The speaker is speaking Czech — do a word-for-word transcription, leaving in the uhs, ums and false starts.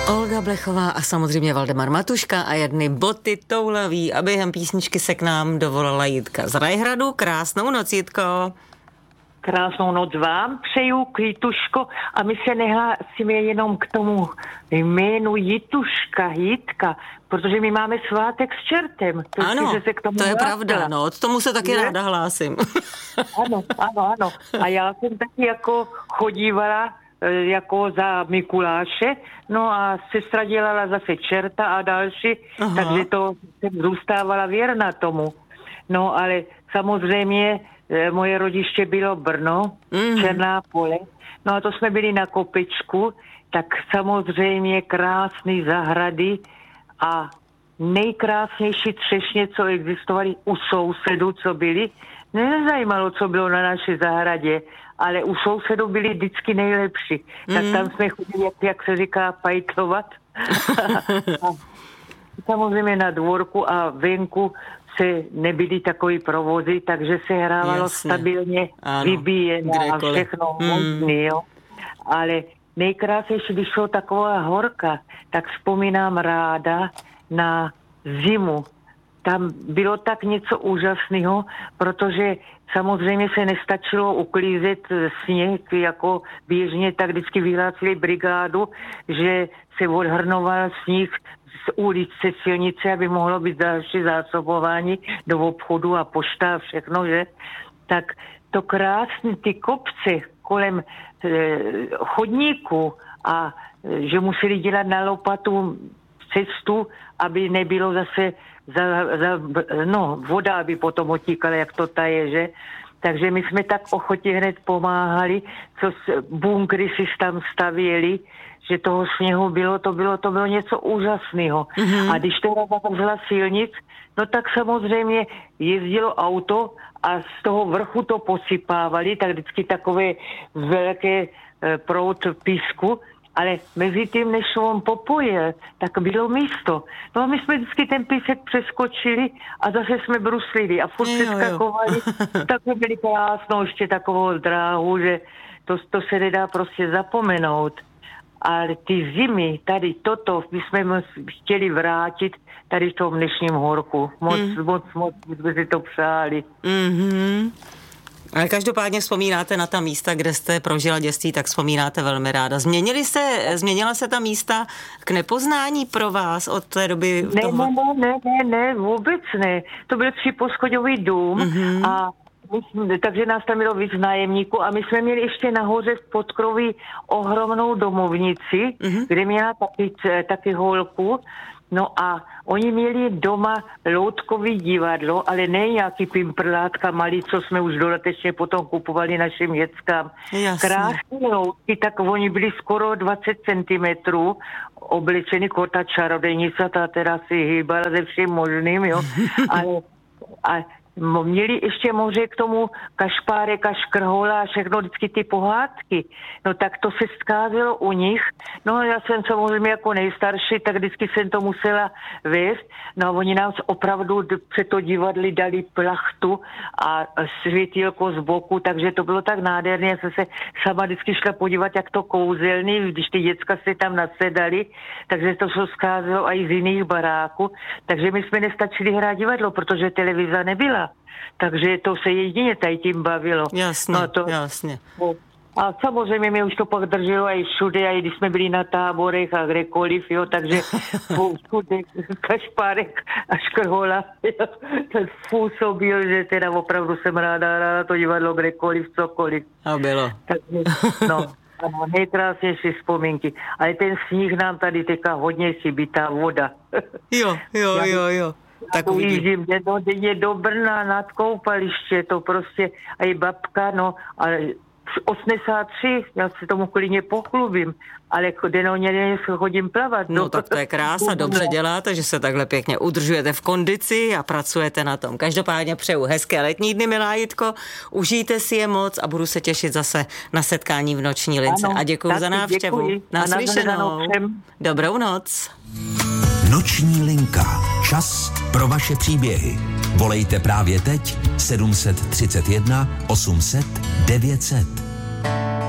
Olga Blechová a samozřejmě Valdemar Matuška a jedny boty toulaví a během písničky se k nám dovolala Jitka z Rajhradu. Krásnou noc, Jitko. Krásnou noc vám přeju, Kvítuško, a my se nehlásíme jenom k tomu jménu Jituška, Jitka, protože my máme svátek s čertem. To ano, si, se k tomu to je hlásila. pravda, no, k tomu se taky ne? ráda hlásím. Ano, ano, ano. A já jsem taky jako chodívala jako za Mikuláše, no a sestra dělala zase čerta a další, aha, takže to jsem zůstávala věrna tomu. No ale samozřejmě moje rodiště bylo Brno, mm. Černá Pole, no a to jsme byli na kopečku, tak samozřejmě krásný zahrady a nejkrásnější třešně, co existovaly u sousedů, co byli. Nezajímalo, co bylo na naší zahradě, ale u sousedů byli vždycky nejlepší. Mm. Tak tam jsme chodili, jak, jak se říká, pajtlovat. Samozřejmě na dvorku a venku se nebyly takový provozy, takže se hrávalo jasně, stabilně, vybíjeno a všechno mm. možný, jo. Ale nejkrásnější, když šlo taková horka, tak vzpomínám ráda na zimu. Tam bylo tak něco úžasného, protože samozřejmě se nestačilo uklízet sněh, jako běžně, tak vždycky vyhlásili brigádu, že se odhrnoval sníh z ulice, silnice, aby mohlo být další zásobování do obchodu a pošta a všechno, že? Tak to krásné, ty kopce kolem e, chodníku a e, že museli dělat na lopatu cestu, aby nebylo zase za, za, no, voda, aby potom otíkala, jak to taje, že? Takže my jsme tak ochotně hned pomáhali, co bunkry si tam stavěli, že toho sněhu bylo, to bylo, to bylo něco úžasného. Mm-hmm. A když teda zavřela silnic, no tak samozřejmě jezdilo auto a z toho vrchu to posypávali, tak vždycky takové velké e, proud písku, ale mezi tím, než on popojil, tak bylo místo. No a my jsme vždycky ten písek přeskočili a zase jsme bruslili a furt přeskakovali. Tak jsme byli krásnou ještě takovou dráhu, že to, to se nedá prostě zapomenout. Ale ty zimy, tady toto, my jsme chtěli vrátit tady v tom dnešním horku. Moc, mm. moc, moc jsme si to přáli. Mm-hmm. Ale každopádně vzpomínáte na ta místa, kde jste prožila dětství, tak vzpomínáte velmi ráda. Změnili se, změnila se ta místa k nepoznání pro vás od té doby? Ne, toho... ne, ne, ne, ne, vůbec ne. To byl tříposchodový dům mm-hmm. a my, takže nás tam bylo víc nájemníků a my jsme měli ještě nahoře v podkroví ohromnou domovnici, mm-hmm. kde měla taky, taky holku. No a oni měli doma loutkový divadlo, ale ne nějaký pimprlátka malý, co jsme už dodatečně potom kupovali našim dětskám. Krásné loutky, tak oni byli skoro dvacet centimetrů, oblečený kota čarodejnice, ta teda si hýbala ze vším možným, jo. Ale a měli ještě moře k tomu kašpárek a škrhola a všechno, vždycky ty pohádky. No tak to se skázelo u nich. No já jsem samozřejmě jako nejstarší, tak vždycky jsem to musela vést. No a oni nám opravdu před to divadli dali plachtu a světýlko z boku, takže to bylo tak nádherné. Já jsem se sama vždycky šla podívat, jak to kouzelný, když ty děcka se tam nasedali, takže to se skázelo i z jiných baráků. Takže my jsme nestačili hrát divadlo, protože televize nebyla. Takže to se jedině tady tím bavilo. Jasně, no to, jasně. A samozřejmě mě už to pak drželo i všude, i když jsme byli na táborech a kdekoliv, jo, takže všude kašpárek a škrhola, ten působil, že teda opravdu jsem ráda, ráda to divadlo kdekoliv, cokoliv. A bylo. Takže, no, ano, nejkrásnější vzpomínky. Ale ten sníh nám tady teďka hodně chybí, ta voda. Jo, jo, jo, jo. Tak ujíždím denně do Brna nad koupaliště, to prostě, a i babka, no, ale osmdesát tři, já se tomu klidně pochlubím, ale denně chodím plavat. No tak to je krása, dobře děláte, že se takhle pěkně udržujete v kondici a pracujete na tom. Každopádně přeju hezké letní dny, milá Jitko, užijte si je moc a budu se těšit zase na setkání v Noční lince. Ano, a děkuju za návštěvu. Děkuji. Naslyšenou. Dobrou noc. Noční linka. Čas pro vaše příběhy. Volejte právě teď sedm set třicet jedna osm set devět set.